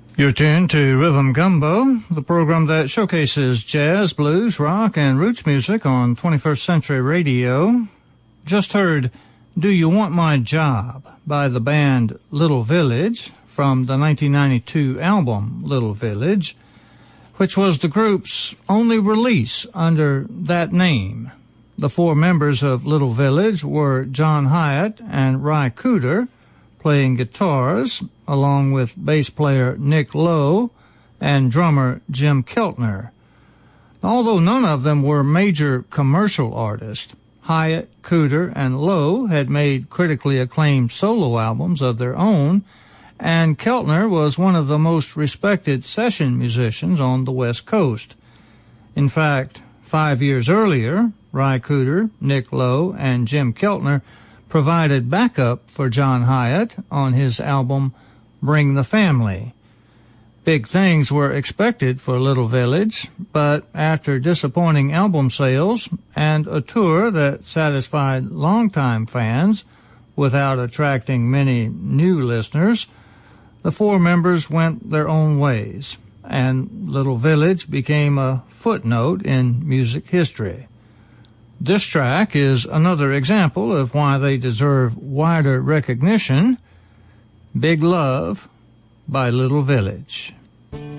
You're tuned to Rhythm Gumbo, the program that showcases jazz, blues, rock, and roots music on 21st Century Radio. Just heard Do You Want My Job by the band Little Village from the 1992 album Little Village, which was the group's only release under that name. The four members of Little Village were John Hiatt and Ry Cooder, playing guitars, along with bass player Nick Lowe and drummer Jim Keltner. Although none of them were major commercial artists, Hiatt, Cooder, and Lowe had made critically acclaimed solo albums of their own, and Keltner was one of the most respected session musicians on the West Coast. In fact, 5 years earlier, Ry Cooder, Nick Lowe, and Jim Keltner provided backup for John Hiatt on his album Bring the Family. Big things were expected for Little Village, but after disappointing album sales and a tour that satisfied longtime fans without attracting many new listeners, the four members went their own ways, and Little Village became a footnote in music history. This track is another example of why they deserve wider recognition. Big Love by Little Village.